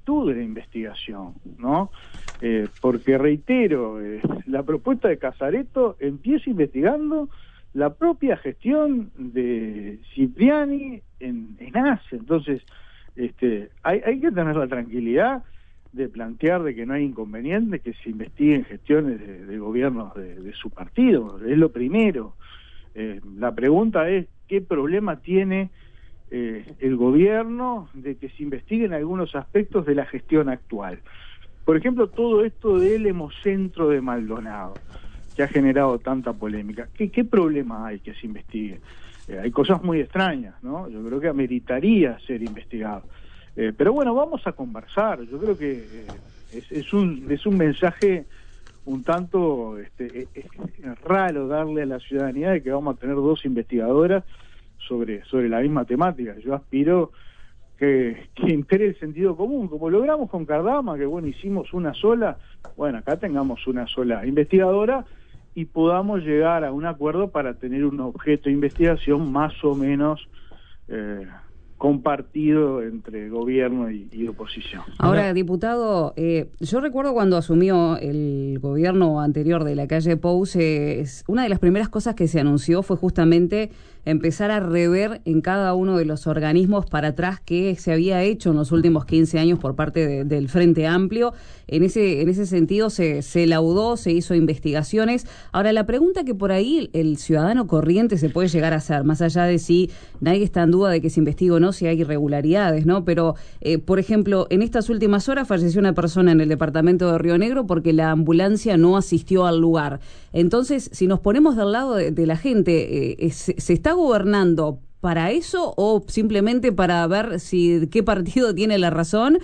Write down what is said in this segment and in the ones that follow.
virtud de la investigación, ¿no? Porque reitero, la propuesta de Casareto empieza investigando la propia gestión de Cipriani en ACE. Entonces, hay que tener la tranquilidad de plantear de que no hay inconveniente que se investiguen gestiones de gobiernos de su partido. Es lo primero. La pregunta es, ¿qué problema tiene el gobierno de que se investiguen algunos aspectos de la gestión actual? Por ejemplo, todo esto del Hemocentro de Maldonado, que ha generado tanta polémica. ¿Qué problema hay que se investigue? Hay cosas muy extrañas, ¿no? Yo creo que ameritaría ser investigado. Pero bueno, vamos a conversar. Yo creo que es un mensaje un tanto raro darle a la ciudadanía de que vamos a tener dos investigadoras sobre la misma temática. Yo aspiro que impere el sentido común, como logramos con Cardama, que bueno, hicimos una sola, bueno, acá tengamos una sola investigadora y podamos llegar a un acuerdo para tener un objeto de investigación más o menos compartido entre gobierno y oposición. Ahora, diputado, yo recuerdo cuando asumió el gobierno anterior de la calle Pou, una de las primeras cosas que se anunció fue justamente empezar a rever en cada uno de los organismos para atrás que se había hecho en los últimos 15 años por parte del Frente Amplio. En ese sentido se laudó, se hizo investigaciones. Ahora, la pregunta que por ahí el ciudadano corriente se puede llegar a hacer, más allá de si nadie está en duda de que se investigue o no, si hay irregularidades, ¿no? Pero, por ejemplo, en estas últimas horas falleció una persona en el departamento de Río Negro porque la ambulancia no asistió al lugar. Entonces, si nos ponemos del lado de la gente, ¿se está gobernando para eso o simplemente para ver qué partido tiene la razón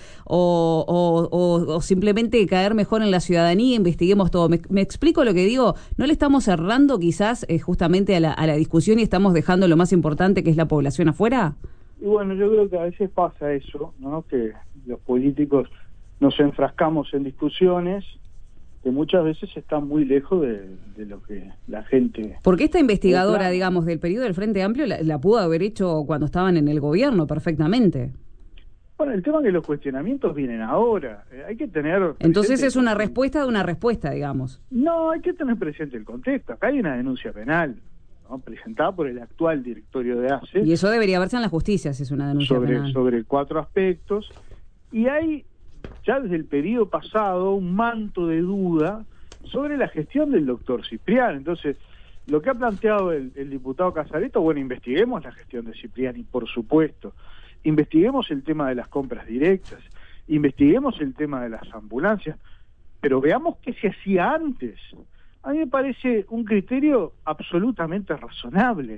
o simplemente caer mejor en la ciudadanía, investiguemos todo? ¿Me explico lo que digo? ¿No le estamos cerrando quizás justamente a la discusión y estamos dejando lo más importante, que es la población, afuera? Y bueno, yo creo que a veces pasa eso, ¿no? Que los políticos nos enfrascamos en discusiones que muchas veces están muy lejos de lo que la gente... Porque esta investigadora, digamos, del periodo del Frente Amplio la pudo haber hecho cuando estaban en el gobierno perfectamente. Bueno, el tema es que los cuestionamientos vienen ahora. Hay que tener... Entonces es una respuesta de una respuesta, digamos. No, hay que tener presente el contexto. Acá hay una denuncia penal, ¿no? Presentada por el actual directorio de ACE. Y eso debería verse en la justicia, si es una denuncia penal. Sobre 4 aspectos. Y hay, ya desde el periodo pasado, un manto de duda sobre la gestión del doctor Cipriani. Entonces, lo que ha planteado el diputado Casareto, bueno, investiguemos la gestión de Cipriani, por supuesto. Investiguemos el tema de las compras directas. Investiguemos el tema de las ambulancias. Pero veamos qué se hacía antes. A mí me parece un criterio absolutamente razonable.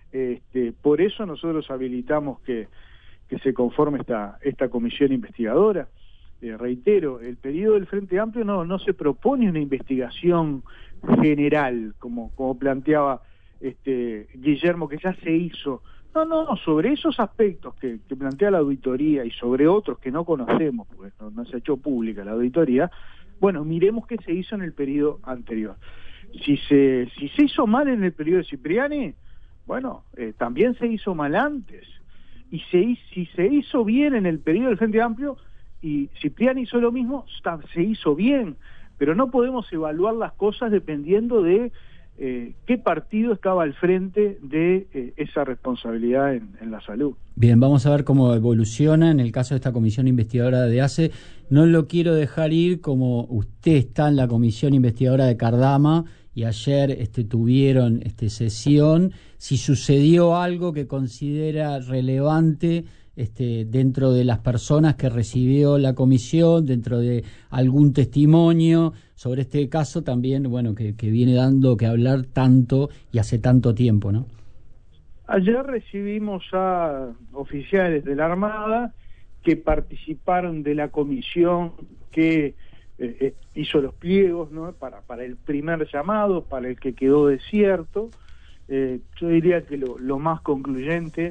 Por eso nosotros habilitamos que se conforme esta comisión investigadora. Reitero, el periodo del Frente Amplio no se propone una investigación general, como planteaba Guillermo, que ya se hizo. No, sobre esos aspectos que plantea la auditoría y sobre otros que no conocemos, porque no se ha hecho pública la auditoría, bueno, miremos qué se hizo en el periodo anterior. Si se hizo mal en el periodo de Cipriani, bueno, también se hizo mal antes. Y si se hizo bien en el periodo del Frente Amplio y Cipriani hizo lo mismo, se hizo bien. Pero no podemos evaluar las cosas dependiendo de qué partido estaba al frente de esa responsabilidad en la salud. Bien, vamos a ver cómo evoluciona en el caso de esta comisión investigadora de ACE. No lo quiero dejar ir, como usted está en la comisión investigadora de Cardama y ayer tuvieron sesión, si sucedió algo que considera relevante dentro de las personas que recibió la comisión, dentro de algún testimonio sobre este caso también, bueno, que viene dando que hablar tanto y hace tanto tiempo, ¿no? Ayer recibimos a oficiales de la Armada que participaron de la comisión que hizo los pliegos, ¿no? para el primer llamado, para el que quedó desierto. Yo diría que lo más concluyente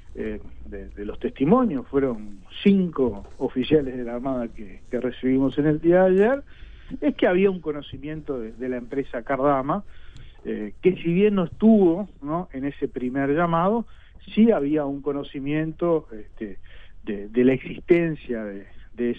de los testimonios fueron 5 oficiales de la Armada que recibimos en el día de ayer, es que había un conocimiento de la empresa Cardama, que si bien no estuvo, ¿no?, en ese primer llamado, sí había un conocimiento de la existencia